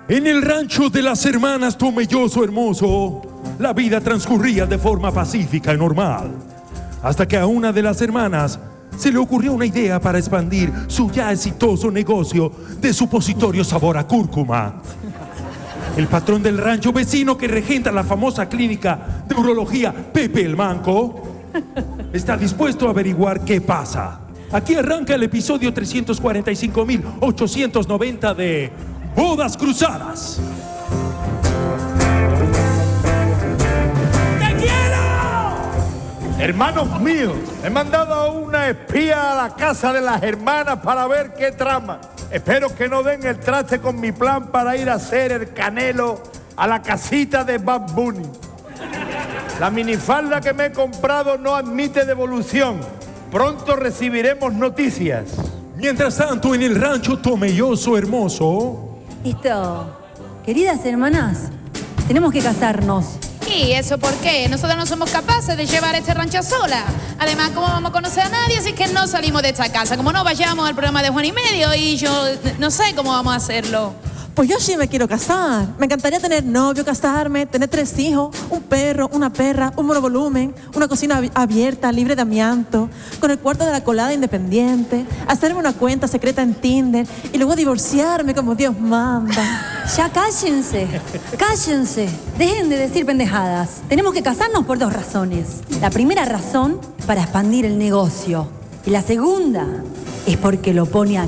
En el rancho de las hermanas Tomelloso Hermoso, la vida transcurría de forma pacífica y normal, hasta que a una de las hermanas se le ocurrió una idea para expandir su ya exitoso negocio de supositorio sabor a cúrcuma. El patrón del rancho vecino que regenta la famosa clínica de urología Pepe el Manco está dispuesto a averiguar qué pasa. Aquí arranca el episodio 345.890 de Bodas Cruzadas. ¡Te quiero! Hermanos míos, he mandado a una espía a la casa de las hermanas para ver qué trama. Espero que no den el traste con mi plan para ir a hacer el Canelo a la casita de Bad Bunny. La minifalda que me he comprado no admite devolución. Pronto recibiremos noticias. Mientras tanto, en el rancho Tomelloso Hermoso... Queridas hermanas, tenemos que casarnos. ¿Y eso por qué? Nosotros no somos capaces de llevar este rancho sola. Además, ¿cómo vamos a conocer a nadie si es que no salimos de esta casa? Como no vayamos al programa de Juan y Medio y yo no sé cómo vamos a hacerlo. Pues yo sí me quiero casar. Me encantaría tener novio, casarme, tener 3 hijos, un perro, una perra, un monovolumen, una cocina abierta, libre de amianto, con el cuarto de la colada independiente, hacerme una cuenta secreta en Tinder y luego divorciarme como Dios manda. Ya cállense, cállense. Dejen de decir pendejadas. Tenemos que casarnos por 2 razones. La primera razón, para expandir el negocio. Y la segunda es porque lo pone a